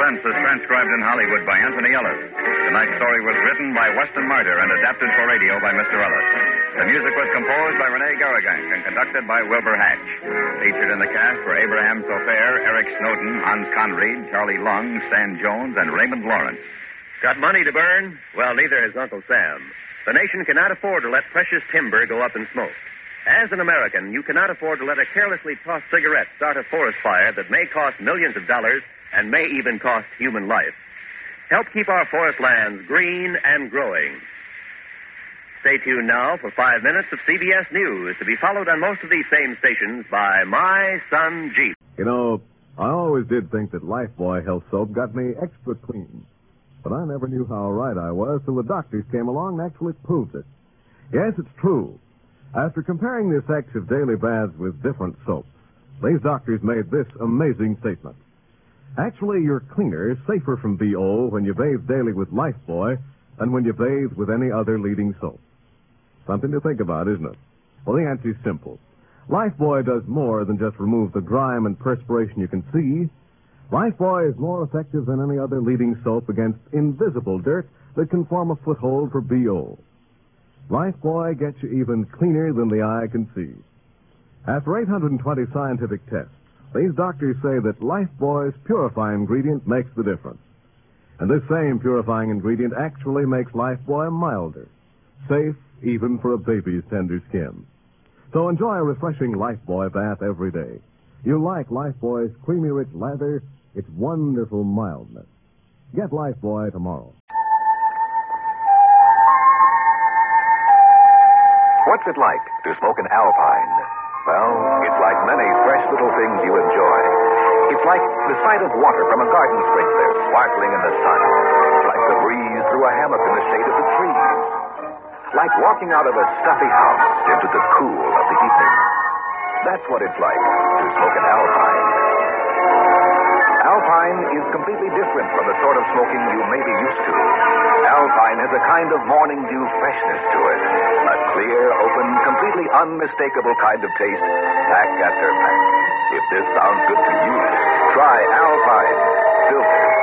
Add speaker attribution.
Speaker 1: Suspense is transcribed in Hollywood by Anthony Ellis. Tonight's story was written by Weston Marder and adapted for radio by Mr. Ellis. The music was composed by Rene Garrigank and conducted by Wilbur Hatch. Featured in the cast were Abraham Sofair, Eric Snowden, Hans Conried, Charlie Lung, Stan Jones, and Raymond Lawrence.
Speaker 2: Got money to burn? Well, neither has Uncle Sam. The nation cannot afford to let precious timber go up in smoke. As an American, you cannot afford to let a carelessly tossed cigarette start a forest fire that may cost millions of dollars and may even cost human life. Help keep our forest lands green and growing. Stay tuned now for 5 minutes of CBS News, to be followed on most of these same stations by My Son Jeep.
Speaker 3: You know, I always did think that Lifebuoy Health Soap got me extra clean. But I never knew how right I was till the doctors came along and actually proved it. Yes, it's true. After comparing the effects of daily baths with different soaps, these doctors made this amazing statement. Actually, you're cleaner, safer from BO when you bathe daily with Lifebuoy than when you bathe with any other leading soap. Something to think about, isn't it? Well, the answer's simple. Lifebuoy does more than just remove the grime and perspiration you can see. Lifebuoy is more effective than any other leading soap against invisible dirt that can form a foothold for BO. Lifebuoy gets you even cleaner than the eye can see. After 820 scientific tests, these doctors say that Lifebuoy's purifying ingredient makes the difference. And this same purifying ingredient actually makes Lifebuoy milder, safe even for a baby's tender skin. So enjoy a refreshing Lifebuoy bath every day. You'll like Lifebuoy's creamy rich lather, its wonderful mildness. Get Lifebuoy tomorrow.
Speaker 4: What's it like to smoke an Alpine? Well, it's like many fresh little things you enjoy. It's like the sight of water from a garden sprinkler sparkling in the sun. Like the breeze through a hammock in the shade of the trees. Like walking out of a stuffy house into the cool of the evening. That's what it's like to smoke an Alpine. Alpine is completely different from the sort of smoking you may be used to. Alpine has a kind of morning dew freshness to it. A clear, open, completely unmistakable kind of taste, pack after pack. If this sounds good to you, try Alpine. Filtered